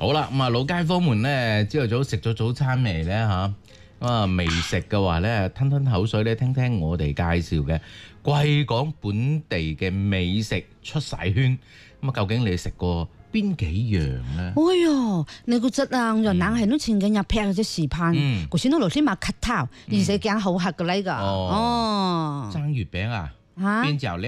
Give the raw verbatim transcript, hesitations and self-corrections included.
好啦，咁啊老街坊們咧，朝頭早食咗早餐未咧嚇？咁啊未食嘅話咧，吞吞口水咧，聽聽我哋介紹嘅貴港本地嘅美食出晒圈。咁啊，究竟你食過邊幾樣咧？ 哎喲，你個質啊，人硬係都前幾日劈嗰隻時盼，嗰時都頭先買咳頭，而且驚好客嘅呢個。 哦， 哦， 生月餅啊， 嚇邊隻咧？